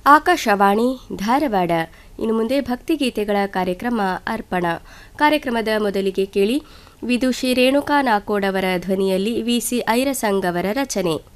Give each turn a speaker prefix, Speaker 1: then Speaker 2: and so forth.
Speaker 1: ಆಕಾಶವಾಣಿ ಧಾರವಾಡ. ಇನ್ನು ಮುಂದೆ ಭಕ್ತಿಗೀತೆಗಳ ಕಾರ್ಯಕ್ರಮ ಅರ್ಪಣ. ಕಾರ್ಯಕ್ರಮದ ಮೊದಲಿಗೆ ಕೇಳಿ ವಿದುಷಿ ರೇಣುಕಾ ನಾಕೋಡ್ ಅವರ ಧ್ವನಿಯಲ್ಲಿ ವಿ.ಸಿ. ಐರಸಂಗ್ ಅವರ ರಚನೆ.